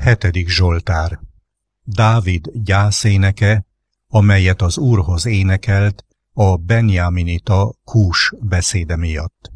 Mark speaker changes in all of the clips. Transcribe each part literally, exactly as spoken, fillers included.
Speaker 1: Hetedik Zsoltár. Dávid gyászéneke, amelyet az Úrhoz énekelt a benjáminita Kús beszéde miatt.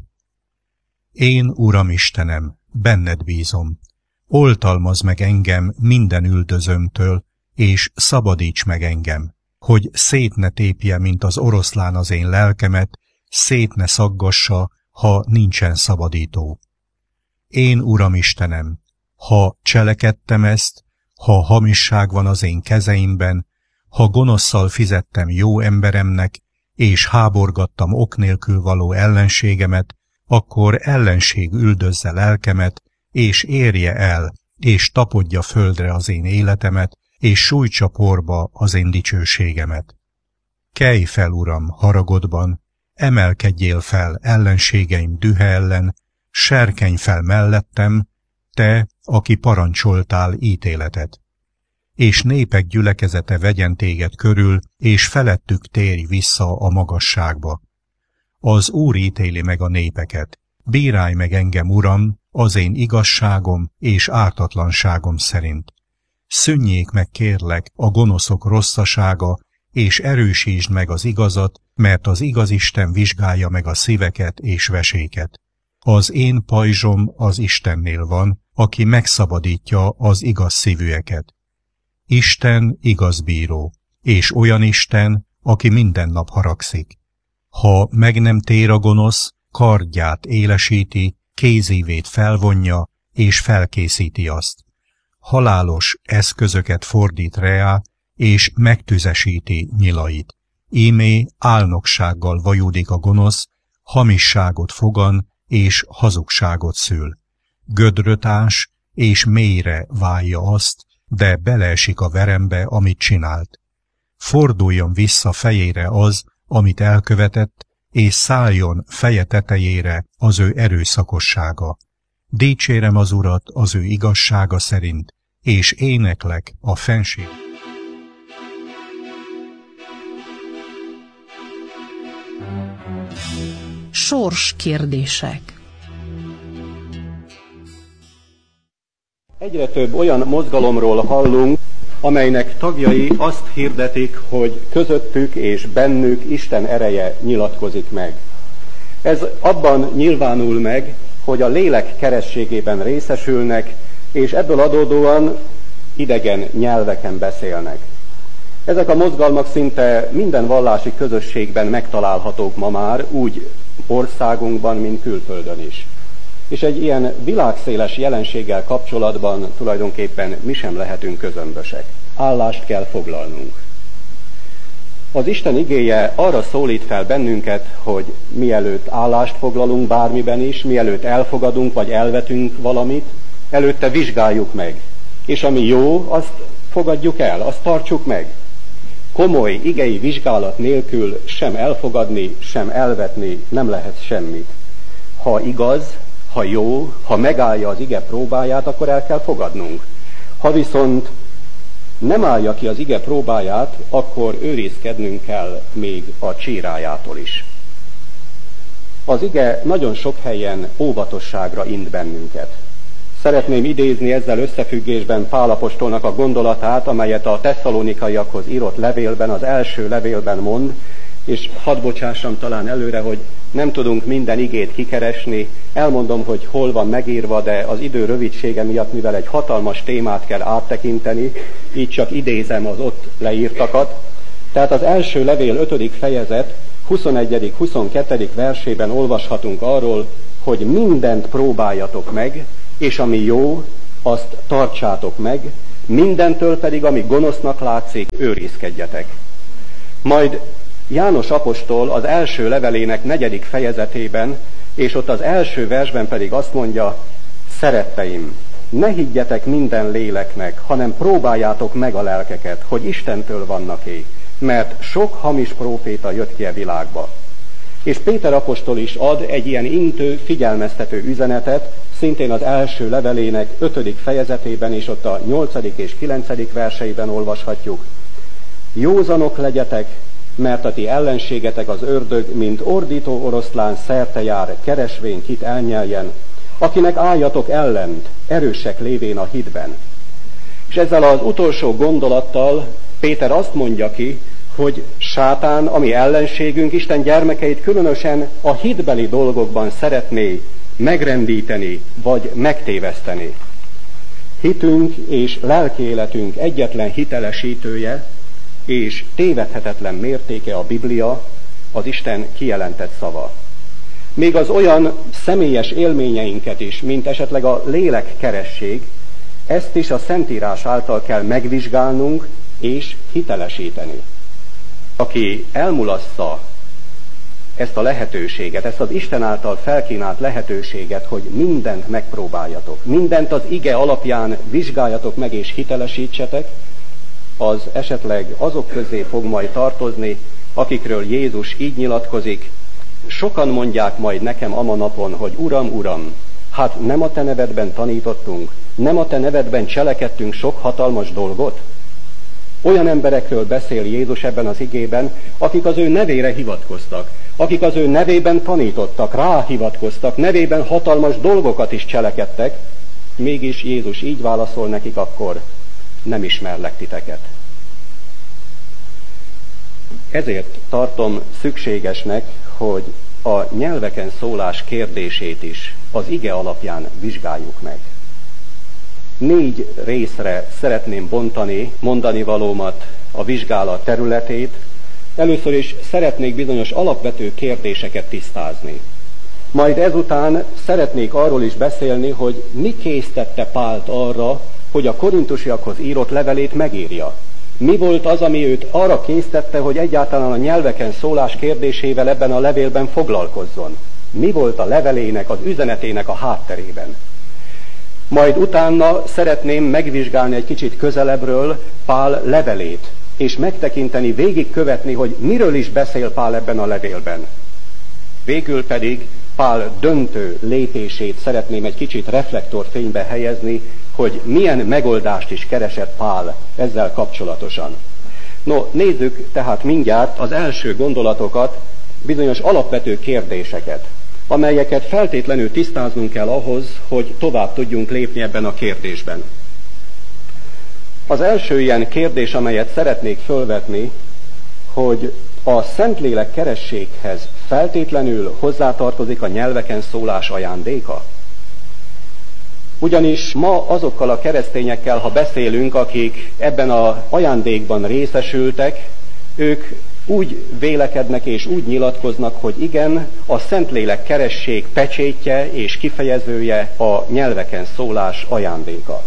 Speaker 1: Én, Uram Istenem, benned bízom, oltalmazz meg engem minden üldözömtől, és szabadíts meg engem, hogy szét ne tépje, mint az oroszlán az én lelkemet, szét ne szaggassa, ha nincsen szabadító. Én, Uram Istenem, ha cselekedtem ezt, ha hamisság van az én kezeimben, ha gonoszszal fizettem jó emberemnek, és háborgattam ok nélkül való ellenségemet, akkor ellenség üldözze lelkemet, és érje el, és tapodja földre az én életemet, és sújtsa porba az én dicsőségemet. Kelj fel, Uram, haragodban, emelkedjél fel ellenségeim dühe ellen, serkenj fel mellettem, te, aki parancsoltál ítéletet. És népek gyülekezete vegyen téged körül, és felettük térj vissza a magasságba. Az Úr ítéli meg a népeket. Bírálj meg engem, Uram, az én igazságom és ártatlanságom szerint. Szűnjék meg, kérlek, a gonoszok rosszasága, és erősítsd meg az igazat, mert az igaz Isten vizsgálja meg a szíveket és veséket. Az én pajzsom az Istennél van, aki megszabadítja az igaz szívűeket. Isten igaz bíró, és olyan Isten, aki minden nap haragszik. Ha meg nem tér a gonosz, kardját élesíti, kézívét felvonja, és felkészíti azt. Halálos eszközöket fordít reá, és megtüzesíti nyilait. Ímé álnoksággal vajudik a gonosz, hamisságot fogan, és hazugságot szül. Gödröt ás, és mélyre válja azt, de beleesik a verembe, amit csinált. Forduljon vissza fejére az, amit elkövetett, és szálljon feje tetejére az ő erőszakossága. Dicsérem az Urat az ő igazsága szerint, és éneklek a fenség.
Speaker 2: Sorskérdések.
Speaker 3: Egyre több olyan mozgalomról hallunk, amelynek tagjai azt hirdetik, hogy közöttük és bennük Isten ereje nyilatkozik meg. Ez abban nyilvánul meg, hogy a lélek kerességében részesülnek, és ebből adódóan idegen nyelveken beszélnek. Ezek a mozgalmak szinte minden vallási közösségben megtalálhatók ma már, úgy országunkban, mint külföldön is. És egy ilyen világszéles jelenséggel kapcsolatban tulajdonképpen mi sem lehetünk közömbösek. Állást kell foglalnunk. Az Isten igéje arra szólít fel bennünket, hogy mielőtt állást foglalunk bármiben is, mielőtt elfogadunk vagy elvetünk valamit, előtte vizsgáljuk meg. És ami jó, azt fogadjuk el, azt tartsuk meg. Komoly igei vizsgálat nélkül sem elfogadni, sem elvetni nem lehet semmit. Ha igaz, ha jó, ha megállja az ige próbáját, akkor el kell fogadnunk. Ha viszont nem állja ki az ige próbáját, akkor őrizkednünk kell még a csírájától is. Az ige nagyon sok helyen óvatosságra int bennünket. Szeretném idézni ezzel összefüggésben Pál apostolnak a gondolatát, amelyet a tesszalonikaiakhoz írott levélben, az első levélben mond, és hadd bocsássam talán előre, hogy nem tudunk minden igét kikeresni, elmondom, hogy hol van megírva, de az idő rövidsége miatt, mivel egy hatalmas témát kell áttekinteni, így csak idézem az ott leírtakat. Tehát az első levél ötödik fejezet huszonegyedik huszonkettő versében olvashatunk arról, hogy mindent próbáljatok meg, és ami jó, azt tartsátok meg, mindentől pedig, ami gonosznak látszik, őrizkedjetek. Majd János apostol az első levelének negyedik fejezetében, és ott az első versben pedig azt mondja, szeretteim, ne higgyetek minden léleknek, hanem próbáljátok meg a lelkeket, hogy Istentől vannak-e, mert sok hamis próféta jött ki a világba. És Péter apostol is ad egy ilyen intő, figyelmeztető üzenetet, szintén az első levelének ötödik fejezetében, és ott a nyolcadik és kilencedik verseiben olvashatjuk. Józanok legyetek, mert a ti ellenségetek az ördög, mint ordító oroszlán szerte jár, keresvén kit elnyeljen, akinek álljatok ellent, erősek lévén a hitben. És ezzel az utolsó gondolattal Péter azt mondja ki, hogy sátán, ami ellenségünk, Isten gyermekeit különösen a hitbeli dolgokban szeretné megrendíteni, vagy megtéveszteni. Hitünk és lelkiéletünk egyetlen hitelesítője és tévedhetetlen mértéke a Biblia, az Isten kijelentett szava. Még az olyan személyes élményeinket is, mint esetleg a lélekkeresség, ezt is a Szentírás által kell megvizsgálnunk és hitelesíteni. Aki elmulassza ezt a lehetőséget, ezt az Isten által felkínált lehetőséget, hogy mindent megpróbáljatok, mindent az ige alapján vizsgáljatok meg és hitelesítsetek, az esetleg azok közé fog majd tartozni, akikről Jézus így nyilatkozik: sokan mondják majd nekem ama napon, hogy Uram, Uram, hát nem a te nevedben tanítottunk, nem a te nevedben cselekedtünk sok hatalmas dolgot? Olyan emberekről beszél Jézus ebben az igében, akik az ő nevére hivatkoztak, akik az ő nevében tanítottak, ráhivatkoztak, nevében hatalmas dolgokat is cselekedtek, mégis Jézus így válaszol nekik akkor: nem ismerlek titeket. Ezért tartom szükségesnek, hogy a nyelveken szólás kérdését is az ige alapján vizsgáljuk meg. Négy részre szeretném bontani mondani valómat, a vizsgálat területét. Először is szeretnék bizonyos alapvető kérdéseket tisztázni. Majd ezután szeretnék arról is beszélni, hogy mi késztette Pált arra, hogy a korintusiakhoz írott levelét megírja. Mi volt az, ami őt arra késztette, hogy egyáltalán a nyelveken szólás kérdésével ebben a levélben foglalkozzon? Mi volt a levelének, az üzenetének a hátterében? Majd utána szeretném megvizsgálni egy kicsit közelebbről Pál levelét, és megtekinteni, végigkövetni, hogy miről is beszél Pál ebben a levélben. Végül pedig Pál döntő lépését szeretném egy kicsit reflektorfénybe helyezni, hogy milyen megoldást is keresett Pál ezzel kapcsolatosan. No, nézzük tehát mindjárt az első gondolatokat, bizonyos alapvető kérdéseket, amelyeket feltétlenül tisztáznunk kell ahhoz, hogy tovább tudjunk lépni ebben a kérdésben. Az első ilyen kérdés, amelyet szeretnék fölvetni, hogy a Szentlélek kerességhez feltétlenül hozzátartozik a nyelveken szólás ajándéka? Ugyanis ma azokkal a keresztényekkel, ha beszélünk, akik ebben az ajándékban részesültek, ők úgy vélekednek és úgy nyilatkoznak, hogy igen, a Szentlélek keresség pecsétje és kifejezője a nyelveken szólás ajándéka.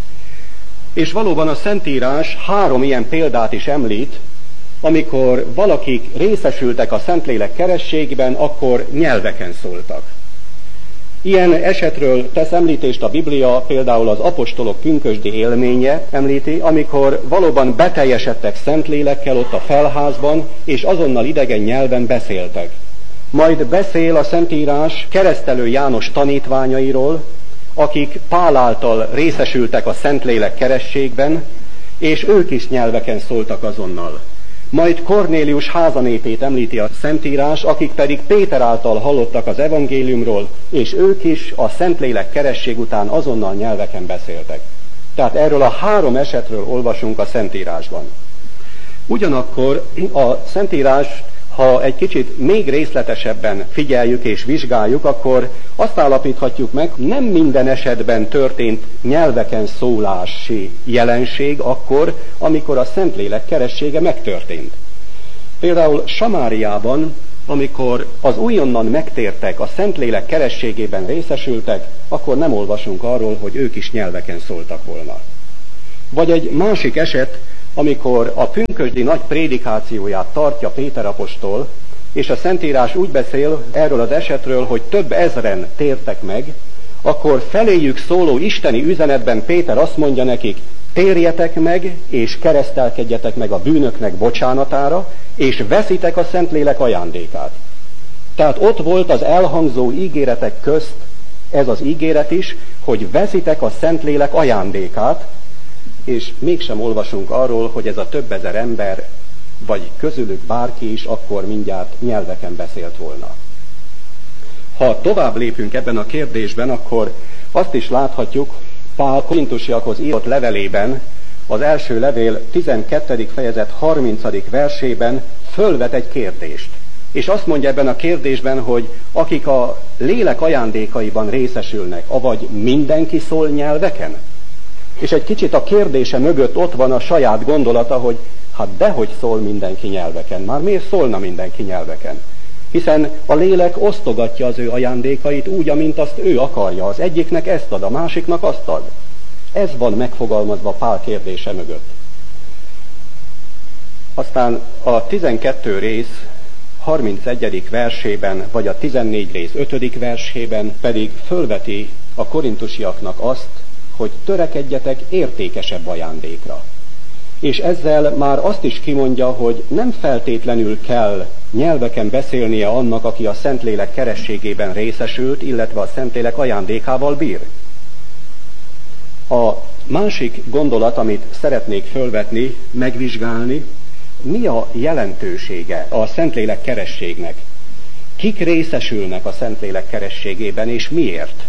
Speaker 3: És valóban a Szentírás három ilyen példát is említ, amikor valakik részesültek a Szentlélek kerességben, akkor nyelveken szóltak. Ilyen esetről tesz említést a Biblia, például az apostolok pünkösdi élménye említi, amikor valóban beteljesedtek Szentlélekkel ott a felházban, és azonnal idegen nyelven beszéltek. Majd beszél a Szentírás Keresztelő János tanítványairól, akik Pál által részesültek a Szentlélek kerességben, és ők is nyelveken szóltak azonnal. Majd Kornélius házanépét említi a Szentírás, akik pedig Péter által hallottak az evangéliumról, és ők is a Szentlélek keresség után azonnal nyelveken beszéltek. Tehát erről a három esetről olvasunk a Szentírásban. Ugyanakkor a Szentírás, ha egy kicsit még részletesebben figyeljük és vizsgáljuk, akkor azt állapíthatjuk meg, nem minden esetben történt nyelveken szólási jelenség akkor, amikor a Szentlélek keressége megtörtént. Például Samáriában, amikor az újonnan megtértek, a Szentlélek kerességében részesültek, akkor nem olvasunk arról, hogy ők is nyelveken szóltak volna. Vagy egy másik eset, amikor a pünkösdi nagy prédikációját tartja Péter apostol, és a Szentírás úgy beszél erről az esetről, hogy több ezren tértek meg, akkor feléjük szóló isteni üzenetben Péter azt mondja nekik: térjetek meg, és keresztelkedjetek meg a bűnöknek bocsánatára, és veszitek a Szentlélek ajándékát. Tehát ott volt az elhangzó ígéretek közt ez az ígéret is, hogy veszitek a Szentlélek ajándékát, és mégsem olvasunk arról, hogy ez a több ezer ember, vagy közülük bárki is akkor mindjárt nyelveken beszélt volna. Ha tovább lépünk ebben a kérdésben, akkor azt is láthatjuk Pál korintusiakhoz írott levelében, az első levél tizenkettedik fejezet harmincadik versében fölvet egy kérdést. És azt mondja ebben a kérdésben, hogy akik a lélek ajándékaiban részesülnek, avagy mindenki szól nyelveken? És egy kicsit a kérdése mögött ott van a saját gondolata, hogy hát dehogy szól mindenki nyelveken. Már miért szólna mindenki nyelveken? Hiszen a lélek osztogatja az ő ajándékait úgy, amint azt ő akarja. Az egyiknek ezt ad, a másiknak azt ad. Ez van megfogalmazva Pál kérdése mögött. Aztán a tizenkető rész harmincegyedik versében, vagy a tizennégy rész ötödik versében pedig fölveti a korintusiaknak azt, hogy törekedjetek értékesebb ajándékra. És ezzel már azt is kimondja, hogy nem feltétlenül kell nyelveken beszélnie annak, aki a Szentlélek kerességében részesült, illetve a Szentlélek ajándékával bír. A másik gondolat, amit szeretnék fölvetni, megvizsgálni, mi a jelentősége a Szentlélek kerességnek? Kik részesülnek a Szentlélek kerességében, és miért?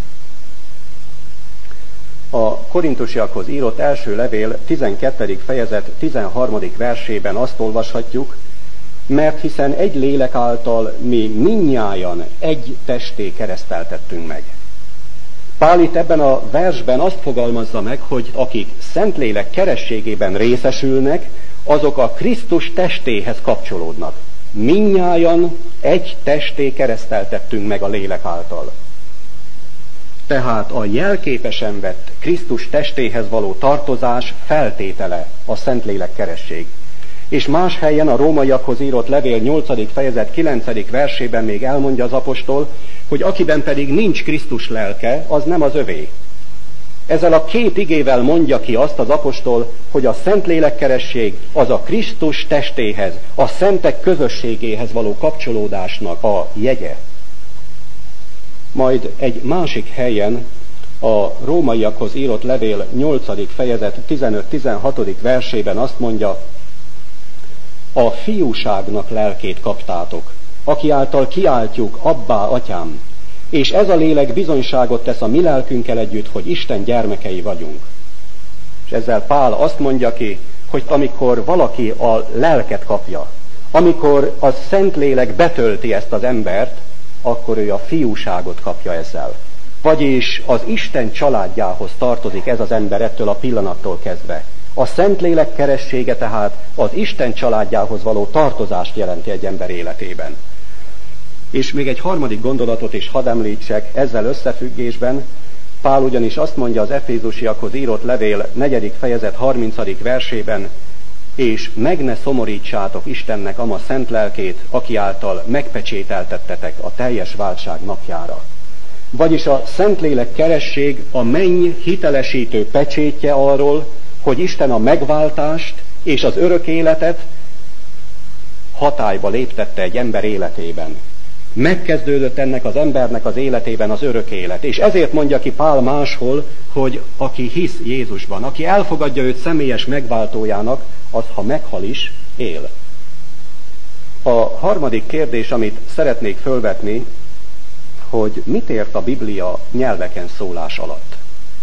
Speaker 3: A korintusiakhoz írott első levél tizenkettedik fejezet tizenharmadik versében azt olvashatjuk, mert hiszen egy lélek által mi mindnyájan egy testé kereszteltettünk meg. Pál itt ebben a versben azt fogalmazza meg, hogy akik Szentlélek kerességében részesülnek, azok a Krisztus testéhez kapcsolódnak. Mindnyájan egy testé kereszteltettünk meg a lélek által. Tehát a jelképesen vett Krisztus testéhez való tartozás feltétele a Szentlélek keresség. És más helyen a rómaiakhoz írott levél nyolcadik fejezet kilencedik versében még elmondja az apostol, hogy akiben pedig nincs Krisztus lelke, az nem az övé. Ezzel a két igével mondja ki azt az apostol, hogy a Szentlélek keresség az a Krisztus testéhez, a szentek közösségéhez való kapcsolódásnak a jegye. Majd egy másik helyen a rómaiakhoz írott levél nyolcadik fejezet tizenöt-tizenhatodik versében azt mondja, a fiúságnak lelkét kaptátok, aki által kiáltjuk, abbá, atyám, és ez a lélek bizonyságot tesz a mi lelkünkkel együtt, hogy Isten gyermekei vagyunk. És ezzel Pál azt mondja ki, hogy amikor valaki a lelket kapja, amikor a Szentlélek betölti ezt az embert, akkor ő a fiúságot kapja ezzel. Vagyis az Isten családjához tartozik ez az ember ettől a pillanattól kezdve. A Szentlélek keressége tehát az Isten családjához való tartozást jelenti egy ember életében. És még egy harmadik gondolatot is hadd említsek ezzel összefüggésben. Pál ugyanis azt mondja az efézusiakhoz írott levél negyedik fejezet harmincadik versében, és meg ne szomorítsátok Istennek ama szent lelkét, aki által megpecsételtettetek a teljes váltság napjára. Vagyis a Szentlélek keresség a menny hitelesítő pecsétje arról, hogy Isten a megváltást és az örök életet hatályba léptette egy ember életében. Megkezdődött ennek az embernek az életében az örök élet. És ezért mondja ki Pál máshol, hogy aki hisz Jézusban, aki elfogadja őt személyes megváltójának, az, ha meghal is, él. A harmadik kérdés, amit szeretnék fölvetni, hogy mit ért a Biblia nyelveken szólás alatt.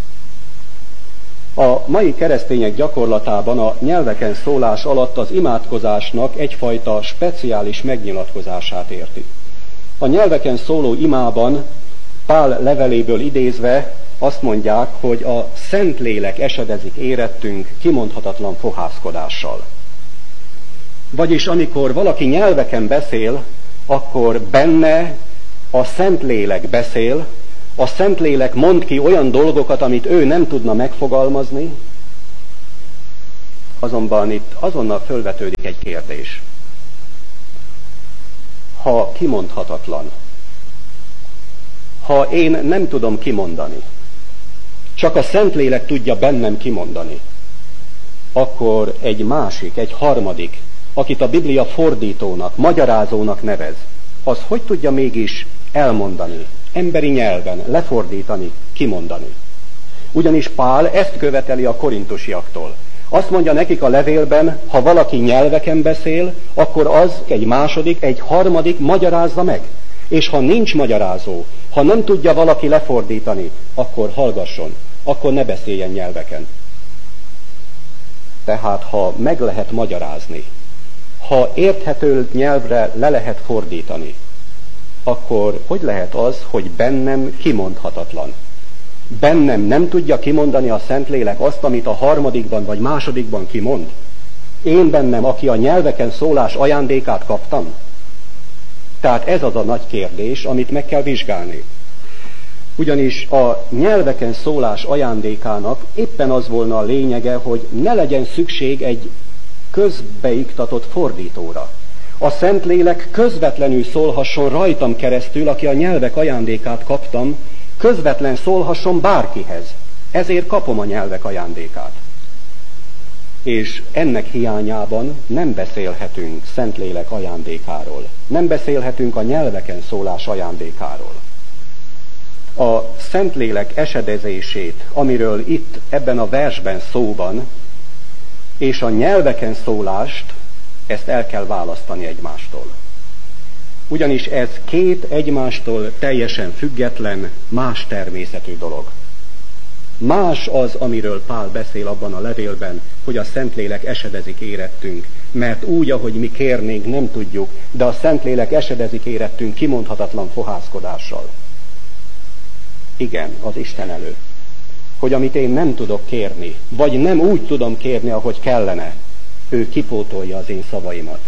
Speaker 3: A mai keresztények gyakorlatában a nyelveken szólás alatt az imádkozásnak egyfajta speciális megnyilatkozását érti. A nyelveken szóló imában Pál leveléből idézve azt mondják, hogy a Szentlélek esedezik érettünk kimondhatatlan fohászkodással. Vagyis amikor valaki nyelveken beszél, akkor benne a Szentlélek beszél, a Szentlélek mond ki olyan dolgokat, amit ő nem tudna megfogalmazni, azonban itt azonnal fölvetődik egy kérdés. Ha kimondhatatlan, ha én nem tudom kimondani, csak a Szentlélek tudja bennem kimondani, akkor egy másik, egy harmadik, akit a Biblia fordítónak, magyarázónak nevez, az hogy tudja mégis elmondani, emberi nyelven, lefordítani, kimondani? Ugyanis Pál ezt követeli a korintusiaktól. Azt mondja nekik a levélben, ha valaki nyelveken beszél, akkor az egy második, egy harmadik magyarázza meg. És ha nincs magyarázó, ha nem tudja valaki lefordítani, akkor hallgasson, akkor ne beszéljen nyelveken. tehát ha meg lehet magyarázni, ha érthető nyelvre le lehet fordítani, akkor hogy lehet az, hogy bennem kimondhatatlan? Bennem nem tudja kimondani a Szentlélek azt, amit a harmadikban vagy másodikban kimond? Én bennem, aki a nyelveken szólás ajándékát kaptam? Tehát ez az a nagy kérdés, amit meg kell vizsgálni. Ugyanis a nyelveken szólás ajándékának éppen az volna a lényege, hogy ne legyen szükség egy közbeiktatott fordítóra. A Szentlélek közvetlenül szólhasson rajtam keresztül, aki a nyelvek ajándékát kaptam, közvetlen szólhasson bárkihez. Ezért kapom a nyelvek ajándékát. És ennek hiányában nem beszélhetünk Szentlélek ajándékáról. Nem beszélhetünk a nyelveken szólás ajándékáról. A Szentlélek esedezését, amiről itt ebben a versben szó van, és a nyelveken szólást, ezt el kell választani egymástól. Ugyanis ez két egymástól teljesen független, más természetű dolog. Más az, amiről Pál beszél abban a levélben, hogy a Szentlélek esedezik érettünk, mert úgy, ahogy mi kérnénk, nem tudjuk, de a Szentlélek esedezik érettünk kimondhatatlan fohászkodással. Igen, az Isten előtt. Hogy amit én nem tudok kérni, vagy nem úgy tudom kérni, ahogy kellene, ő kipótolja az én szavaimat.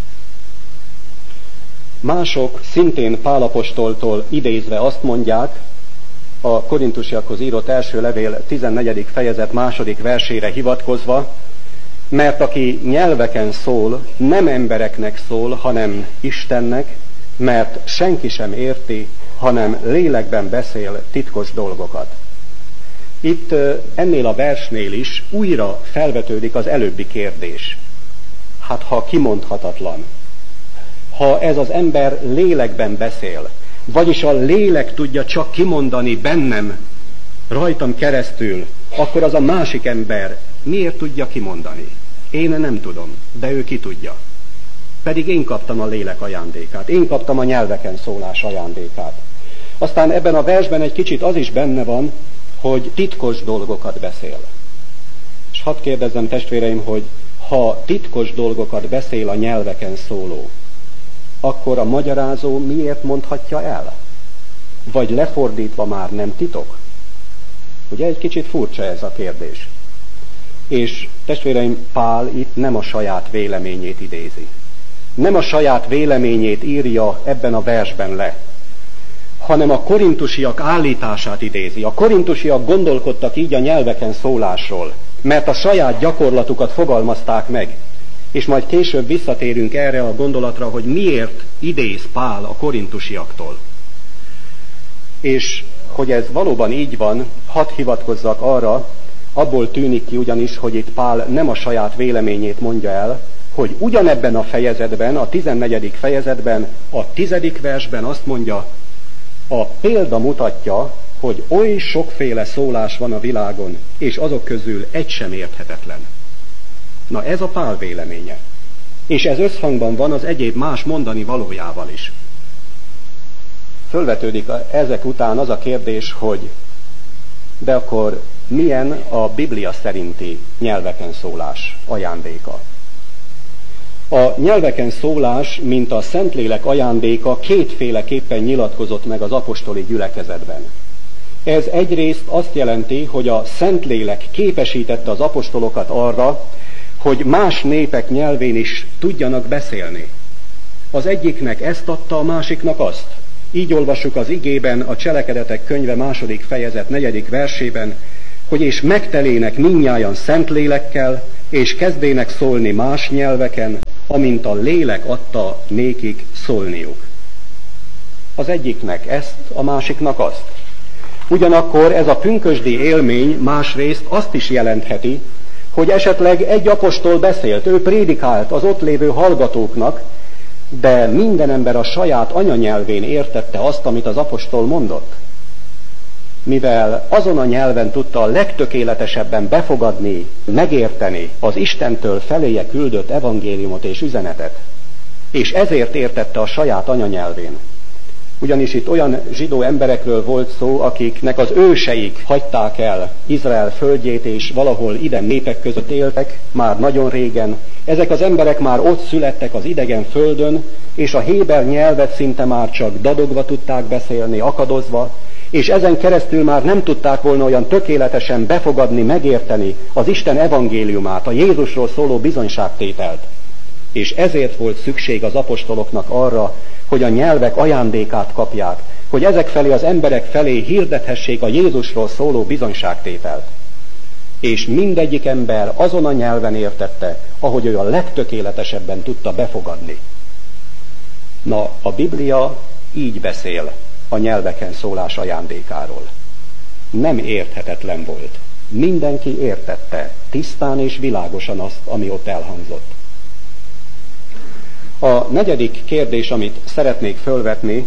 Speaker 3: Mások szintén Pál apostoltól idézve azt mondják, a korintusiakhoz írott első levél tizennegyedik fejezet második versére hivatkozva, mert aki nyelveken szól, nem embereknek szól, hanem Istennek, mert senki sem érti, hanem lélekben beszél titkos dolgokat. Itt ennél a versnél is újra felvetődik az előbbi kérdés. Hát ha kimondhatatlan, ha ez az ember lélekben beszél, vagyis a lélek tudja csak kimondani bennem, rajtam keresztül, akkor az a másik ember miért tudja kimondani? Én nem tudom, de ő ki tudja. Pedig én kaptam a lélek ajándékát, én kaptam a nyelveken szólás ajándékát. Aztán ebben a versben egy kicsit az is benne van, hogy titkos dolgokat beszél. És hadd kérdezzem, testvéreim, hogy ha titkos dolgokat beszél a nyelveken szóló, akkor a magyarázó miért mondhatja el? Vagy lefordítva már nem titok? Ugye egy kicsit furcsa ez a kérdés. És testvéreim, Pál itt nem a saját véleményét idézi. Nem a saját véleményét írja ebben a versben le, hanem a korintusiak állítását idézi. A korintusiak gondolkodtak így a nyelveken szólásról, mert a saját gyakorlatukat fogalmazták meg. És majd később visszatérünk erre a gondolatra, hogy miért idéz Pál a korintusiaktól. És hogy ez valóban így van, hadd hivatkozzak arra, abból tűnik ki ugyanis, hogy itt Pál nem a saját véleményét mondja el, hogy ugyanebben a fejezetben, a tizennegyedik fejezetben, a tizedik versben azt mondja, a példa mutatja, hogy oly sokféle szólás van a világon, és azok közül egy sem érthetetlen. Na ez a Pál véleménye. És ez összhangban van az egyéb más mondani valójával is. Fölvetődik ezek után az a kérdés, hogy de akkor milyen a Biblia szerinti nyelveken szólás ajándéka? A nyelveken szólás, mint a Szentlélek ajándéka kétféleképpen nyilatkozott meg az apostoli gyülekezetben. Ez egyrészt azt jelenti, hogy a Szentlélek képesítette az apostolokat arra, hogy más népek nyelvén is tudjanak beszélni. Az egyiknek ezt adta, a másiknak azt. Így olvassuk az igében, a Cselekedetek könyve második fejezet negyedik versében, hogy és megtelének mindnyájan Szentlélekkel, és kezdének szólni más nyelveken, amint a lélek adta nékik szólniuk. Az egyiknek ezt, a másiknak azt. Ugyanakkor ez a pünkösdi élmény másrészt azt is jelentheti, hogy esetleg egy apostol beszélt, ő prédikált az ott lévő hallgatóknak, de minden ember a saját anyanyelvén értette azt, amit az apostol mondott. Mivel azon a nyelven tudta a legtökéletesebben befogadni, megérteni az Istentől feléje küldött evangéliumot és üzenetet, és ezért értette a saját anyanyelvén. Ugyanis itt olyan zsidó emberekről volt szó, akiknek az őseik hagyták el Izrael földjét, és valahol idegen népek között éltek, már nagyon régen. Ezek az emberek már ott születtek az idegen földön, és a héber nyelvet szinte már csak dadogva tudták beszélni, akadozva, és ezen keresztül már nem tudták volna olyan tökéletesen befogadni, megérteni az Isten evangéliumát, a Jézusról szóló bizonyságtételt. És ezért volt szükség az apostoloknak arra, hogy a nyelvek ajándékát kapják, hogy ezek felé az emberek felé hirdethessék a Jézusról szóló bizonyságtételt. És mindegyik ember azon a nyelven értette, ahogy ő a legtökéletesebben tudta befogadni. Na, a Biblia így beszél a nyelveken szólás ajándékáról. Nem érthetetlen volt. Mindenki értette, tisztán és világosan azt, ami ott elhangzott. A negyedik kérdés, amit szeretnék fölvetni,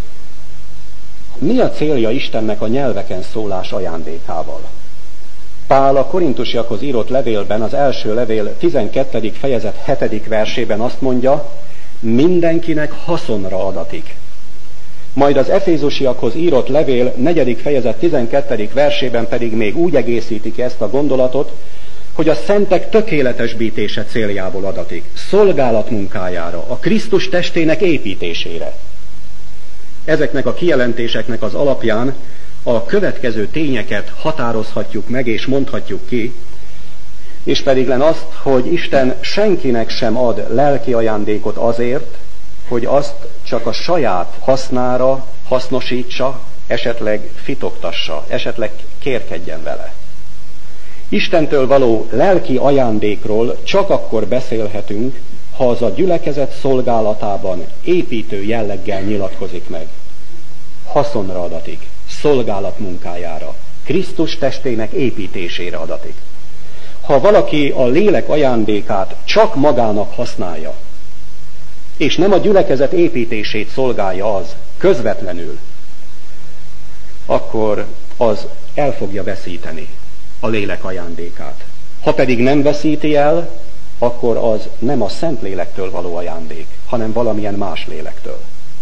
Speaker 3: mi a célja Istennek a nyelveken szólás ajándékával? Pál a korintusiakhoz írott levélben, az első levél tizenkettedik fejezet hetedik versében azt mondja, mindenkinek haszonra adatik. Majd az efézusiakhoz írott levél negyedik fejezet tizenkettedik versében pedig még úgy egészíti ki ezt a gondolatot, hogy a szentek tökéletesbítése céljából adatik, szolgálat munkájára, a Krisztus testének építésére. Ezeknek a kijelentéseknek az alapján a következő tényeket határozhatjuk meg és mondhatjuk ki, és pedig len azt, hogy Isten senkinek sem ad lelki ajándékot azért, hogy azt csak a saját hasznára hasznosítsa, esetleg fitogtassa, esetleg kérkedjen vele. Istentől való lelki ajándékról csak akkor beszélhetünk, ha az a gyülekezet szolgálatában építő jelleggel nyilatkozik meg. Haszonra adatik, szolgálat munkájára, Krisztus testének építésére adatik. Ha valaki a lélek ajándékát csak magának használja, és nem a gyülekezet építését szolgálja az közvetlenül, akkor az el fogja veszíteni a lélek ajándékát. Ha pedig nem veszíti el, akkor az nem a Szentlélektől való ajándék, hanem valamilyen más lélektől.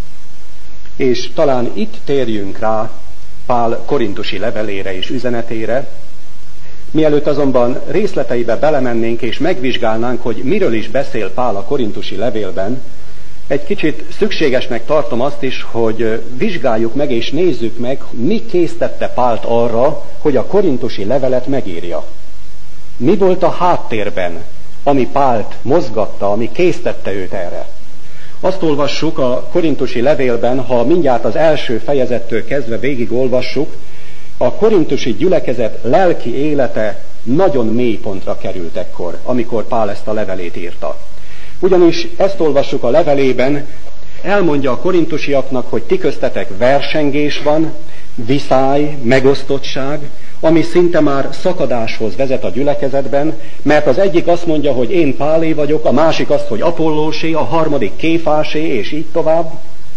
Speaker 3: És talán itt térjünk rá Pál korintusi levelére és üzenetére, mielőtt azonban részleteibe belemennénk és megvizsgálnánk, hogy miről is beszél Pál a korintusi levélben, egy kicsit szükségesnek tartom azt is, hogy vizsgáljuk meg és nézzük meg, mi késztette Pált arra, hogy a korintusi levelet megírja. Mi volt a háttérben, ami Pált mozgatta, ami késztette őt erre. Azt olvassuk a korintusi levélben, ha mindjárt az első fejezettől kezdve végig olvassuk, a korintusi gyülekezet lelki élete nagyon mély pontra került ekkor, amikor Pál ezt a levelét írta. Ugyanis ezt olvassuk a levelében, elmondja a korintusiaknak, hogy ti köztetek versengés van, viszály, megosztottság, ami szinte már szakadáshoz vezet a gyülekezetben, mert az egyik azt mondja, hogy én Pálé vagyok, a másik azt, hogy Apollósé, a harmadik Kéfásé, és így tovább.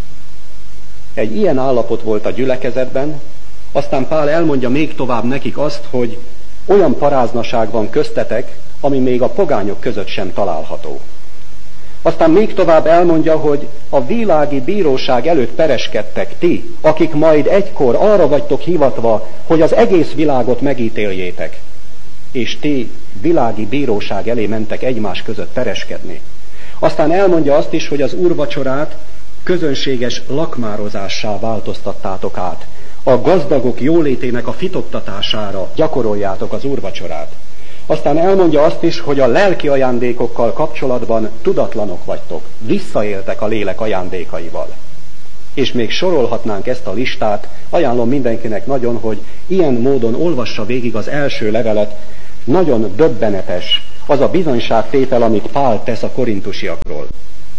Speaker 3: Egy ilyen állapot volt a gyülekezetben, aztán Pál elmondja még tovább nekik azt, hogy olyan paráznaság van köztetek, ami még a pogányok között sem található. Aztán még tovább elmondja, hogy a világi bíróság előtt pereskedtek ti, akik majd egykor arra vagytok hivatva, hogy az egész világot megítéljétek. És ti világi bíróság elé mentek egymás között pereskedni. Aztán elmondja azt is, hogy az úrvacsorát közönséges lakmározássá változtattátok át. A gazdagok jólétének a fitoktatására gyakoroljátok az úrvacsorát. Aztán elmondja azt is, hogy a lelki ajándékokkal kapcsolatban tudatlanok vagytok, visszaéltek a lélek ajándékaival. És még sorolhatnánk ezt a listát, ajánlom mindenkinek nagyon, hogy ilyen módon olvassa végig az első levelet, nagyon döbbenetes az a bizonyságtétel, amit Pál tesz a korintusiakról.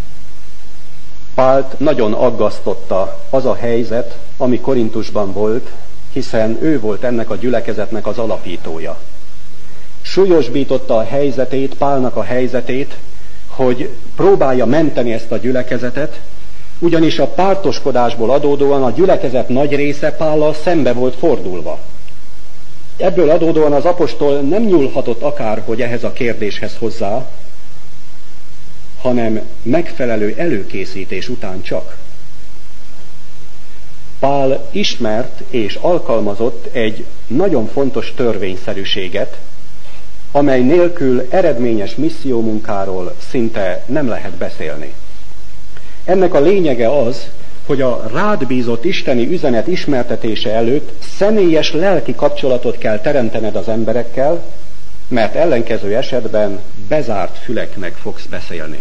Speaker 3: Pált nagyon aggasztotta az a helyzet, ami Korintusban volt, hiszen ő volt ennek a gyülekezetnek az alapítója. Súlyosbította a helyzetét, Pálnak a helyzetét, hogy próbálja menteni ezt a gyülekezetet, ugyanis a pártoskodásból adódóan a gyülekezet nagy része Pállal szembe volt fordulva. Ebből adódóan az apostol nem nyúlhatott akárhogy ehhez a kérdéshez hozzá, hanem megfelelő előkészítés után csak. Pál ismert és alkalmazott egy nagyon fontos törvényszerűséget, amely nélkül eredményes missziómunkáról szinte nem lehet beszélni. Ennek a lényege az, hogy a rád bízott isteni üzenet ismertetése előtt személyes lelki kapcsolatot kell teremtened az emberekkel, mert ellenkező esetben bezárt füleknek fogsz beszélni.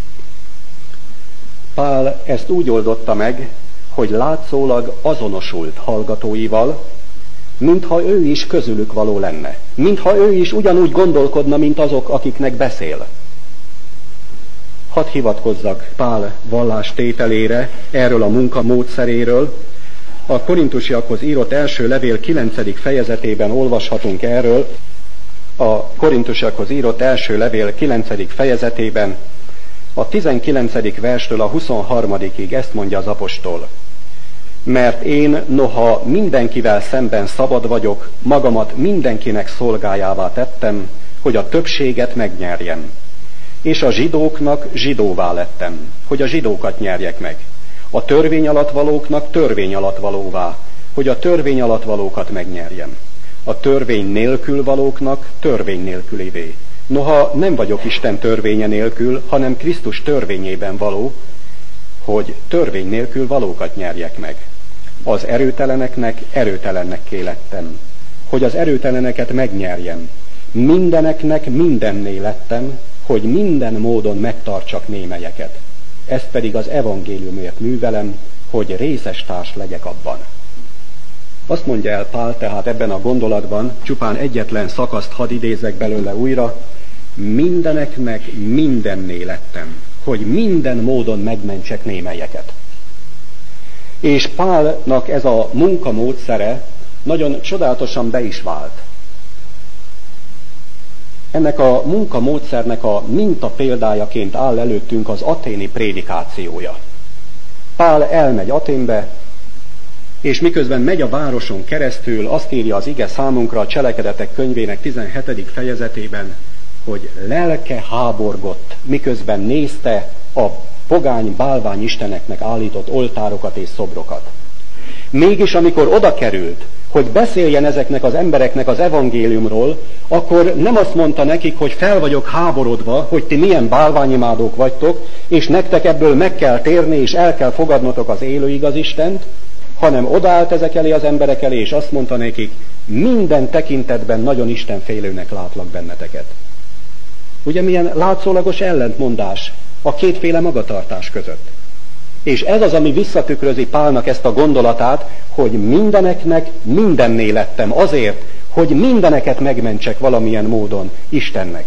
Speaker 3: Pál ezt úgy oldotta meg, hogy látszólag azonosult hallgatóival, mintha ő is közülük való lenne, mintha ő is ugyanúgy gondolkodna, mint azok, akiknek beszél. Hadd hivatkozzak Pál vallástételére, erről a munka módszeréről. A korintusiakhoz írott első levél kilencedik fejezetében olvashatunk erről. A korintusiakhoz írott első levél kilencedik fejezetében a tizenkilencedik verstől a huszonharmadikig ezt mondja az apostol. Mert én, noha mindenkivel szemben szabad vagyok, magamat mindenkinek szolgájává tettem, hogy a többséget megnyerjem. És a zsidóknak zsidóvá lettem, hogy a zsidókat nyerjek meg. A törvény alatt valóknak törvény alatt valóvá, hogy a törvény alatt valókat megnyerjem. A törvény nélkül valóknak törvény nélkülivé. Noha nem vagyok Isten törvénye nélkül, hanem Krisztus törvényében való, hogy törvény nélkül valókat nyerjek meg. Az erőteleneknek erőtelenekké lettem, hogy az erőteleneket megnyerjem. Mindeneknek mindenné lettem, hogy minden módon megtartsak némelyeket. Ezt pedig az evangéliumért művelem, hogy részes társ legyek abban. Azt mondja el Pál tehát ebben a gondolatban, csupán egyetlen szakaszt hadd idézek belőle újra, mindeneknek mindenné lettem, hogy minden módon megmentsek némelyeket. És Pálnak ez a munkamódszere nagyon csodálatosan be is vált. Ennek a munkamódszernek a minta példájaként áll előttünk az athéni prédikációja. Pál elmegy Athénbe, és miközben megy a városon keresztül, azt írja az ige számunkra a Cselekedetek könyvének tizenhetedik fejezetében, hogy lelke háborgott, miközben nézte a pogány bálványisteneknek állított oltárokat és szobrokat. Mégis amikor oda került, hogy beszéljen ezeknek az embereknek az evangéliumról, akkor nem azt mondta nekik, hogy fel vagyok háborodva, hogy ti milyen bálványimádók vagytok, és nektek ebből meg kell térni, és el kell fogadnotok az élő igaz Istent, hanem odaállt ezek elé az emberek elé, és azt mondta nekik, minden tekintetben nagyon istenfélőnek látlak benneteket. Ugye milyen látszólagos ellentmondás a kétféle magatartás között. És ez az, ami visszatükrözi Pálnak ezt a gondolatát, hogy mindeneknek mindenné lettem azért, hogy mindeneket megmentsek valamilyen módon Istennek.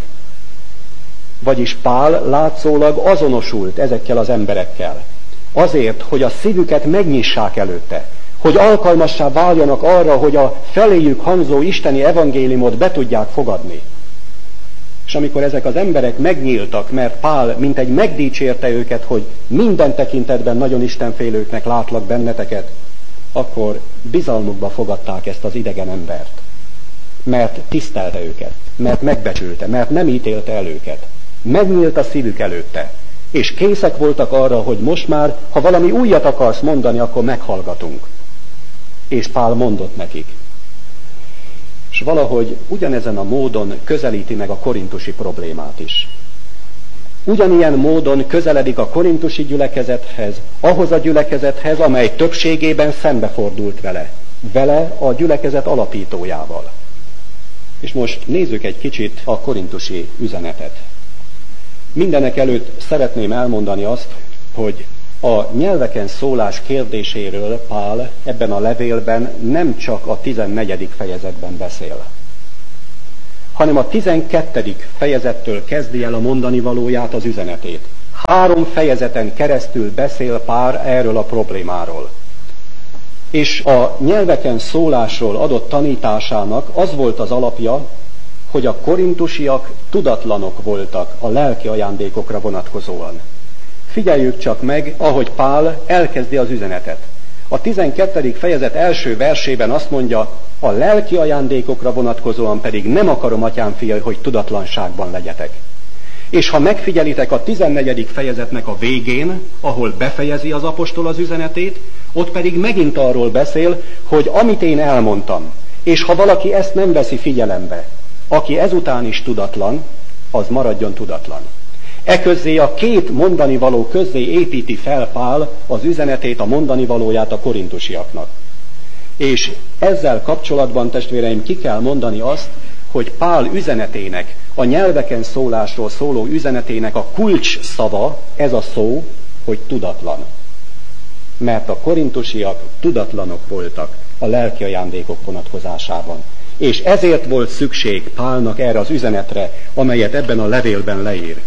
Speaker 3: Vagyis Pál látszólag azonosult ezekkel az emberekkel. Azért, hogy a szívüket megnyissák előtte, hogy alkalmassá váljanak arra, hogy a feléjük hangzó isteni evangéliumot be tudják fogadni. És amikor ezek az emberek megnyíltak, mert Pál mintegy megdicsérte őket, hogy minden tekintetben nagyon istenfélőknek látlak benneteket, akkor bizalmukba fogadták ezt az idegen embert. Mert tisztelte őket, mert megbecsülte, mert nem ítélte el őket. Megnyílt a szívük előtte, és készek voltak arra, hogy most már, ha valami újat akarsz mondani, akkor meghallgatunk. És Pál mondott nekik. És valahogy ugyanezen a módon közelíti meg a korintusi problémát is. Ugyanilyen módon közeledik a korintusi gyülekezethez, ahhoz a gyülekezethez, amely többségében szembefordult vele. Vele a gyülekezet alapítójával. És most nézzük egy kicsit a korintusi üzenetet. Mindenek előtt szeretném elmondani azt, hogy a nyelveken szólás kérdéséről Pál ebben a levélben nem csak a tizennegyedik fejezetben beszél, hanem a tizenkettedik fejezettől kezdi el a mondani valóját, az üzenetét. Három fejezeten keresztül beszél Pál erről a problémáról. És a nyelveken szólásról adott tanításának az volt az alapja, hogy a korintusiak tudatlanok voltak a lelki ajándékokra vonatkozóan. Figyeljük csak meg, ahogy Pál elkezdi az üzenetet. A tizenkettedik fejezet első versében azt mondja, a lelki ajándékokra vonatkozóan pedig nem akarom, atyám fiai, hogy tudatlanságban legyetek. És ha megfigyelitek a tizennegyedik fejezetnek a végén, ahol befejezi az apostol az üzenetét, Ott pedig megint arról beszél, hogy amit én elmondtam, és ha valaki ezt nem veszi figyelembe, aki ezután is tudatlan, az maradjon tudatlan. Eközé a két mondani való közzé építi fel Pál az üzenetét, a mondani valóját a korintusiaknak. És ezzel kapcsolatban, testvéreim, ki kell mondani azt, hogy Pál üzenetének, a nyelveken szólásról szóló üzenetének a kulcs szava, ez a szó, hogy tudatlan. Mert a korintusiak tudatlanok voltak a lelki ajándékok vonatkozásában. És ezért volt szükség Pálnak erre az üzenetre, amelyet ebben a levélben leír.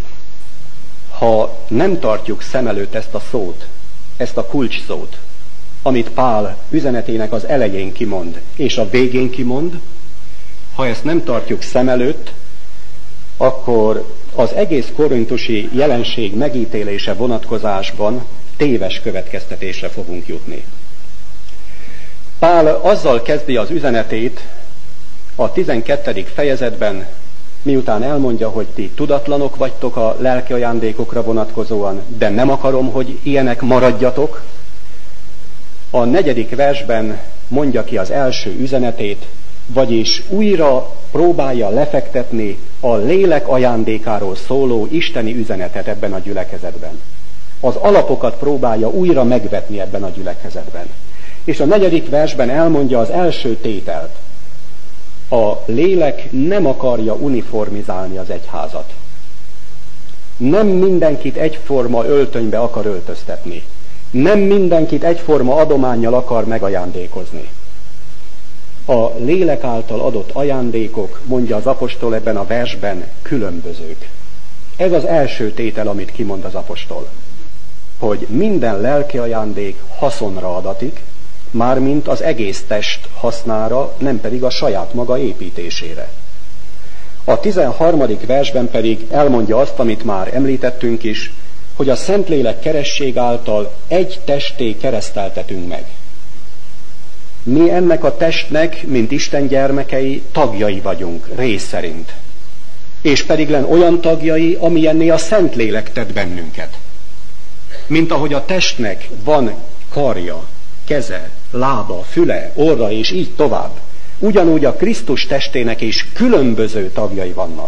Speaker 3: Ha nem tartjuk szem előtt ezt a szót, ezt a kulcs szót, amit Pál üzenetének az elején kimond, és a végén kimond, ha ezt nem tartjuk szem előtt, akkor az egész korintusi jelenség megítélése vonatkozásban téves következtetésre fogunk jutni. Pál azzal kezdi az üzenetét a tizenkettedik fejezetben, miután elmondja, hogy ti tudatlanok vagytok a lelki ajándékokra vonatkozóan, de nem akarom, hogy ilyenek maradjatok. A negyedik versben mondja ki az első üzenetét, vagyis újra próbálja lefektetni a lélek ajándékáról szóló isteni üzenetet ebben a gyülekezetben. Az alapokat próbálja újra megvetni ebben a gyülekezetben. És a negyedik versben elmondja az első tételt. A lélek nem akarja uniformizálni az egyházat. Nem mindenkit egyforma öltönybe akar öltöztetni. Nem mindenkit egyforma adománnyal akar megajándékozni. A lélek által adott ajándékok, mondja az apostol ebben a versben, különbözők. Ez az első tétel, amit kimond az apostol. Hogy minden lelki ajándék haszonra adatik, mármint az egész test hasznára, nem pedig a saját maga építésére. A tizenharmadik versben pedig elmondja azt, amit már említettünk is, hogy a Szentlélek keresség által egy testé kereszteltetünk meg. Mi ennek a testnek, mint Isten gyermekei, tagjai vagyunk, rész szerint. És pedig len olyan tagjai, amilyenné a Szentlélek tett bennünket. Mint ahogy a testnek van karja, keze, lába, füle, orra, és így tovább. Ugyanúgy a Krisztus testének is különböző tagjai vannak.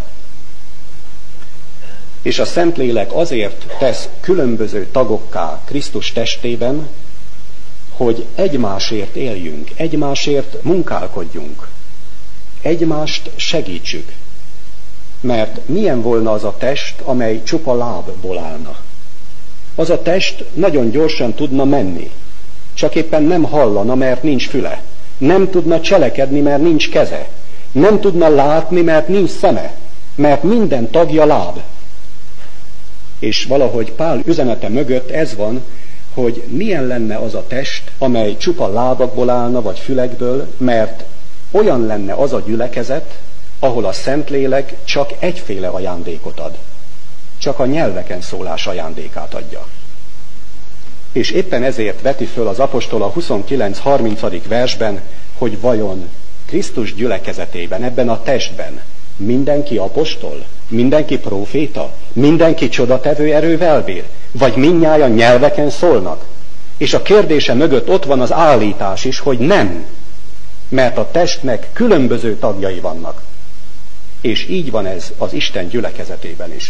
Speaker 3: És a Szentlélek azért tesz különböző tagokká Krisztus testében, hogy egymásért éljünk, egymásért munkálkodjunk, egymást segítsük. Mert milyen volna az a test, amely csupa lábból állna? Az a test nagyon gyorsan tudna menni, csak éppen nem hallana, mert nincs füle. Nem tudna cselekedni, mert nincs keze. Nem tudna látni, mert nincs szeme, mert minden tagja láb. És valahogy Pál üzenete mögött ez van, hogy milyen lenne az a test, amely csupa lábakból állna, vagy fülekből, mert olyan lenne az a gyülekezet, ahol a Szentlélek csak egyféle ajándékot ad. Csak a nyelveken szólás ajándékát adja. És éppen ezért veti föl az apostol a huszonkilenc harmincadik versben, hogy vajon Krisztus gyülekezetében, ebben a testben mindenki apostol, mindenki próféta, mindenki csodatevő erővel bír, vagy mindnyájan nyelveken szólnak. És a kérdése mögött ott van az állítás is, hogy nem, mert a testnek különböző tagjai vannak. És így van ez az Isten gyülekezetében is.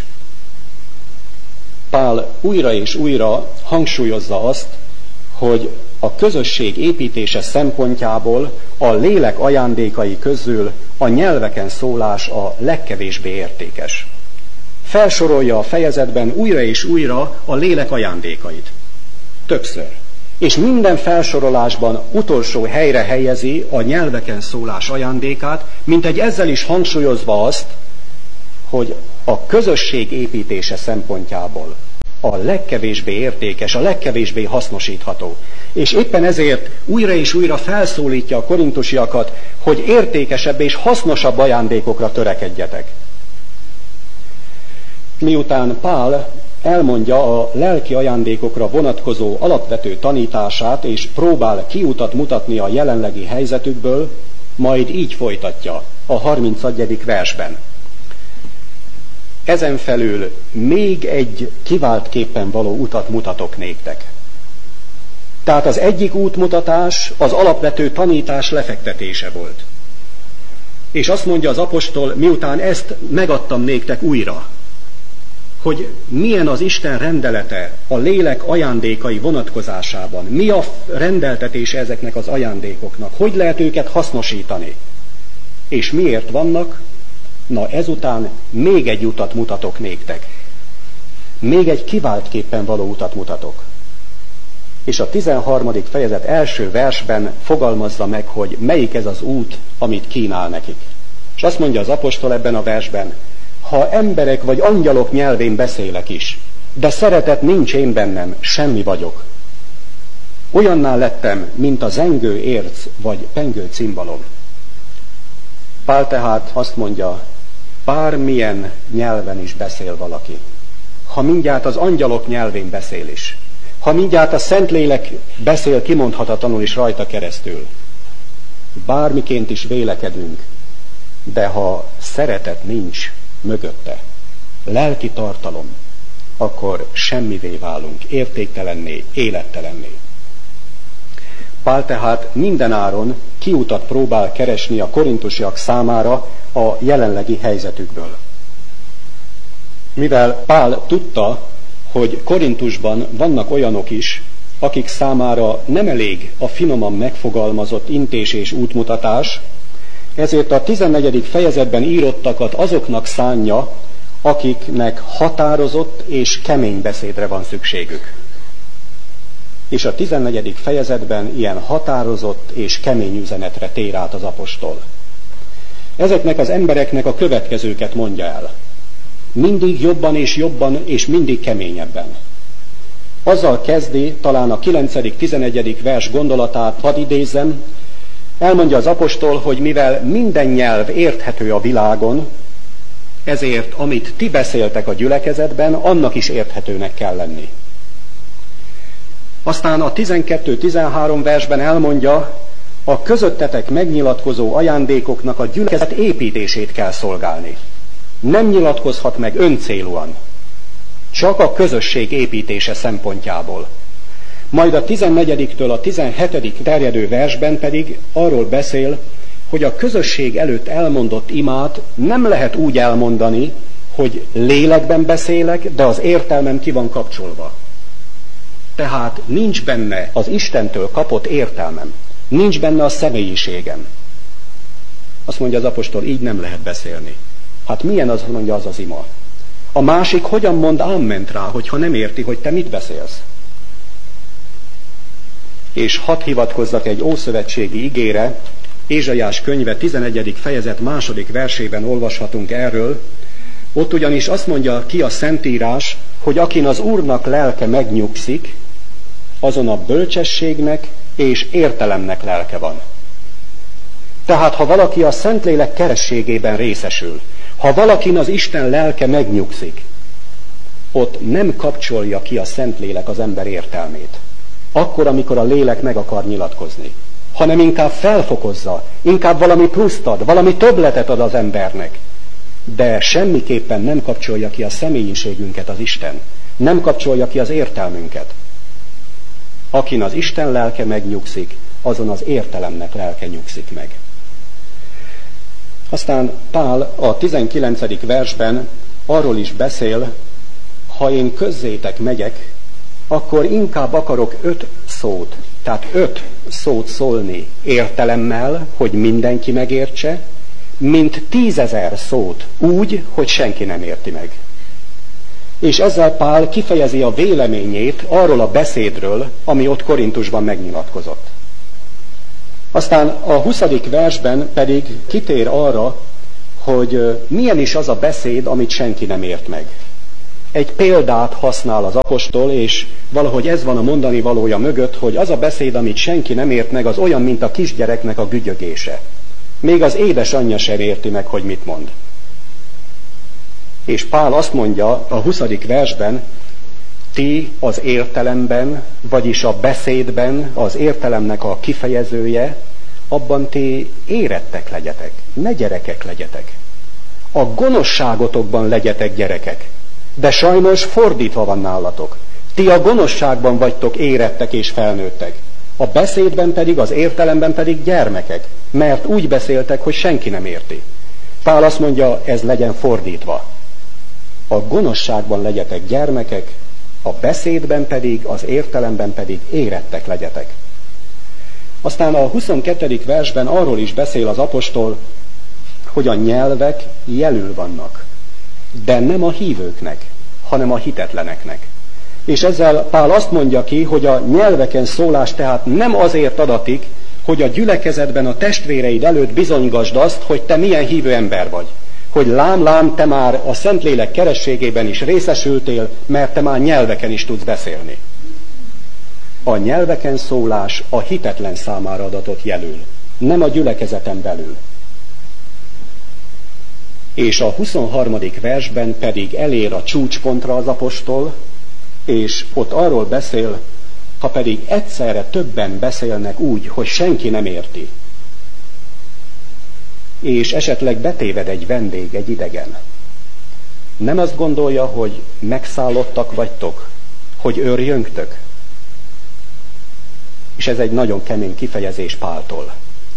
Speaker 3: Pál újra és újra hangsúlyozza azt, hogy a közösség építése szempontjából a lélek ajándékai közül a nyelveken szólás a legkevésbé értékes. Felsorolja a fejezetben újra és újra a lélek ajándékait. Többször. És minden felsorolásban utolsó helyre helyezi a nyelveken szólás ajándékát, mint egy ezzel is hangsúlyozva azt, hogy a közösség építése szempontjából a legkevésbé értékes, a legkevésbé hasznosítható. És éppen ezért újra és újra felszólítja a korintusiakat, hogy értékesebb és hasznosabb ajándékokra törekedjetek. Miután Pál elmondja a lelki ajándékokra vonatkozó alapvető tanítását, és próbál kiutat mutatni a jelenlegi helyzetükből, majd így folytatja a harmincegyedik versben. Ezen felül még egy kiváltképpen való utat mutatok néktek. Tehát az egyik útmutatás az alapvető tanítás lefektetése volt. És azt mondja az apostol, miután ezt megadtam néktek újra, hogy milyen az Isten rendelete a lélek ajándékai vonatkozásában, mi a rendeltetése ezeknek az ajándékoknak, hogy lehet őket hasznosítani, és miért vannak. Na ezután még egy utat mutatok néktek. Még egy kiváltképpen való utat mutatok. És a tizenharmadik fejezet első versben fogalmazza meg, hogy melyik ez az út, amit kínál nekik. És azt mondja az apostol ebben a versben, ha emberek vagy angyalok nyelvén beszélek is, de szeretet nincs én bennem, semmi vagyok. Olyanná lettem, mint a zengő érc vagy pengő cimbalom. Pál tehát azt mondja, bármilyen nyelven is beszél valaki, ha mindjárt az angyalok nyelvén beszél is, ha mindjárt a Szentlélek beszél kimondhatatlanul is rajta keresztül, bármiként is vélekedünk, de ha szeretet nincs mögötte, lelki tartalom, akkor semmivé válunk, értéktelenné, élettelenné. Pál tehát mindenáron kiutat próbál keresni a korintusiak számára a jelenlegi helyzetükből. Mivel Pál tudta, hogy Korintusban vannak olyanok is, akik számára nem elég a finoman megfogalmazott intés és útmutatás, ezért a tizennegyedik fejezetben írottakat azoknak szánja, akiknek határozott és kemény beszédre van szükségük. És a tizennegyedik fejezetben ilyen határozott és kemény üzenetre tér át az apostol. Ezeknek az embereknek a következőket mondja el. Mindig jobban és jobban és mindig keményebben. Azzal kezdi talán a kilencedik-tizenegyedik vers gondolatát, hadd idézzem, elmondja az apostol, hogy mivel minden nyelv érthető a világon, ezért amit ti beszéltek a gyülekezetben, annak is érthetőnek kell lenni. Aztán a tizenkettő-tizenhárom versben elmondja, a közöttetek megnyilatkozó ajándékoknak a gyülekezet építését kell szolgálni. Nem nyilatkozhat meg öncélúan, csak a közösség építése szempontjából. Majd a tizennegyediktől a tizenhetedik terjedő versben pedig arról beszél, hogy a közösség előtt elmondott imát nem lehet úgy elmondani, hogy lélekben beszélek, de az értelmem ki van kapcsolva. Tehát nincs benne az Istentől kapott értelmem, nincs benne a személyiségem. Azt mondja az apostol, így nem lehet beszélni. Hát milyen az, mondja az az ima? A másik hogyan mond ámment rá, hogyha nem érti, hogy te mit beszélsz? És hadd hivatkozzak egy ószövetségi igére, Ézsaiás könyve tizenegyedik fejezet második versében olvashatunk erről. Ott ugyanis azt mondja ki a Szentírás, hogy akin az Úrnak lelke megnyugszik, azon a bölcsességnek és értelemnek lelke van. Tehát ha valaki a Szentlélek kerességében részesül, ha valakin az Isten lelke megnyugszik, ott nem kapcsolja ki a Szentlélek az ember értelmét. Akkor, amikor a lélek meg akar nyilatkozni, hanem inkább felfokozza, inkább valami pluszt ad, valami többletet ad az embernek. De semmiképpen nem kapcsolja ki a személyiségünket az Isten, nem kapcsolja ki az értelmünket. Akin az Isten lelke megnyugszik, azon az értelemnek lelke nyugszik meg. Aztán Pál a tizenkilencedik versben arról is beszél, ha én közzétek megyek, akkor inkább akarok öt szót, tehát öt szót szólni értelemmel, hogy mindenki megértse, mint tízezer szót úgy, hogy senki nem érti meg. És ezzel Pál kifejezi a véleményét arról a beszédről, ami ott Korintusban megnyilatkozott. Aztán a huszadik versben pedig kitér arra, hogy milyen is az a beszéd, amit senki nem ért meg. Egy példát használ az apostol, és valahogy ez van a mondani valója mögött, hogy az a beszéd, amit senki nem ért meg, az olyan, mint a kisgyereknek a gügyögése. Még az édesanyja sem érti meg, hogy mit mond. És Pál azt mondja a huszadik versben, ti az értelemben, vagyis a beszédben, az értelemnek a kifejezője, abban ti érettek legyetek, ne gyerekek legyetek. A gonoszságotokban legyetek gyerekek, de sajnos fordítva van nálatok. Ti a gonoszságban vagytok érettek és felnőttek, a beszédben pedig, az értelemben pedig gyermekek, mert úgy beszéltek, hogy senki nem érti. Pál azt mondja, ez legyen fordítva. A gonoszságban legyetek gyermekek, a beszédben pedig, az értelemben pedig érettek legyetek. Aztán a huszonkettedik versben arról is beszél az apostol, hogy a nyelvek jelül vannak, de nem a hívőknek, hanem a hitetleneknek. És ezzel Pál azt mondja ki, hogy a nyelveken szólás tehát nem azért adatik, hogy a gyülekezetben a testvéreid előtt bizonygasd azt, hogy te milyen hívő ember vagy. Hogy lám, lám, te már a Szentlélek kerességében is részesültél, mert te már nyelveken is tudsz beszélni. A nyelveken szólás a hitetlen számára adatot jelöl, nem a gyülekezeten belül. És a huszonharmadik versben pedig elér a csúcspontra az apostol, és ott arról beszél, ha pedig egyszerre többen beszélnek úgy, hogy senki nem érti, és esetleg betéved egy vendég, egy idegen, nem azt gondolja, hogy megszállottak vagytok, hogy őrjöngtök? És ez egy nagyon kemény kifejezés Páltól.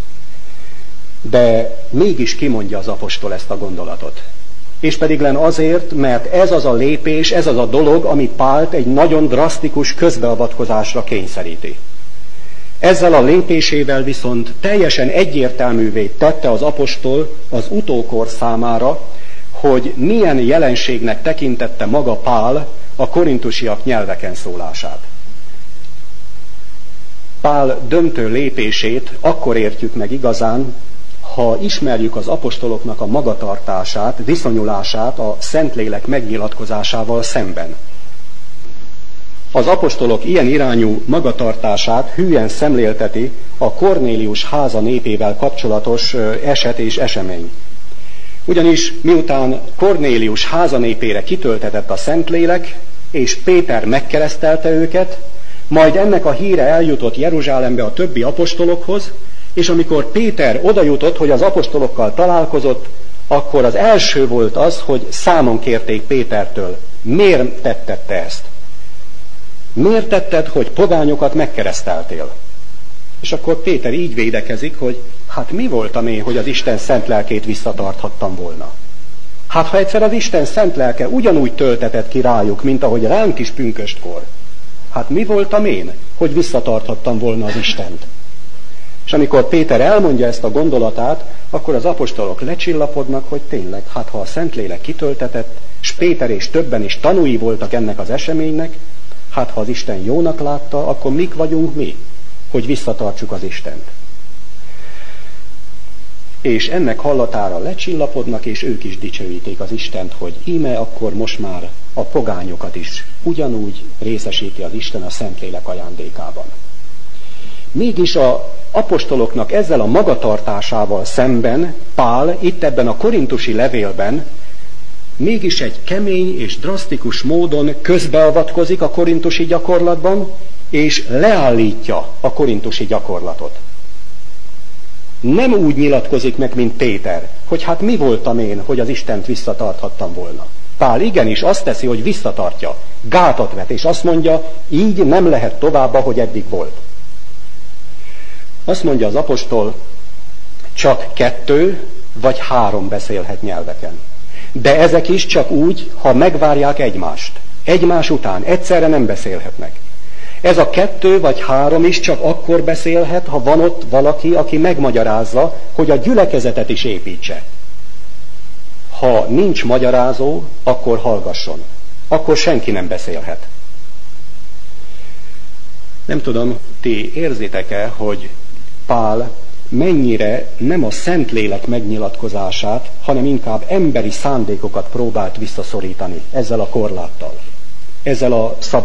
Speaker 3: De mégis kimondja az apostol ezt a gondolatot. És pedig len azért, mert ez az a lépés, ez az a dolog, ami Pált egy nagyon drasztikus közbeavatkozásra kényszeríti. Ezzel a lépésével viszont teljesen egyértelművé tette az apostol az utókor számára, hogy milyen jelenségnek tekintette maga Pál a korintusiak nyelveken szólását. Pál döntő lépését akkor értjük meg igazán, ha ismerjük az apostoloknak a magatartását, viszonyulását a Szentlélek megnyilatkozásával szemben. Az apostolok ilyen irányú magatartását hülyen szemlélteti a Kornélius háza népével kapcsolatos eset és esemény. Ugyanis miután Kornélius háza népére kitöltetett a Szentlélek, és Péter megkeresztelte őket, majd ennek a híre eljutott Jeruzsálembe a többi apostolokhoz, és amikor Péter odajutott, hogy az apostolokkal találkozott, akkor az első volt az, hogy számon kérték Pétertől, miért tetted te ezt? Miért tetted, hogy pogányokat megkereszteltél? És akkor Péter így védekezik, hogy hát mi voltam én, hogy az Isten szent lelkét visszatarthattam volna? Hát ha egyszer az Isten szent lelke ugyanúgy töltetett ki rájuk, mint ahogy ránk is pünköstkor, hát mi voltam én, hogy visszatarthattam volna az Istent? És amikor Péter elmondja ezt a gondolatát, akkor az apostolok lecsillapodnak, hogy tényleg, hát ha a Szentlélek kitöltetett, és Péter és többen is tanúi voltak ennek az eseménynek, hát ha az Isten jónak látta, akkor mik vagyunk mi, hogy visszatartsuk az Istent. És ennek hallatára lecsillapodnak, és ők is dicsőíték az Istent, hogy íme akkor most már a pogányokat is ugyanúgy részesíti az Isten a Szentlélek ajándékában. Mégis a apostoloknak ezzel a magatartásával szemben Pál itt ebben a korintusi levélben mégis egy kemény és drasztikus módon közbeavatkozik a korintusi gyakorlatban, és leállítja a korintusi gyakorlatot. Nem úgy nyilatkozik meg, mint Péter, hogy hát mi voltam én, hogy az Istent visszatarthattam volna. Pál igenis azt teszi, hogy visszatartja, gátat vet, és azt mondja, így nem lehet tovább, ahogy eddig volt. Azt mondja az apostol, csak kettő vagy három beszélhet nyelveken. De ezek is csak úgy, ha megvárják egymást. Egymás után egyszerre nem beszélhetnek. Ez a kettő vagy három is csak akkor beszélhet, ha van ott valaki, aki megmagyarázza, hogy a gyülekezetet is építse. Ha nincs magyarázó, akkor hallgasson. Akkor senki nem beszélhet. Nem tudom, ti érzitek-e, hogy Pál mennyire nem a Szentlélek megnyilatkozását, hanem inkább emberi szándékokat próbált visszaszorítani ezzel a korláttal, ezzel a szabályozással.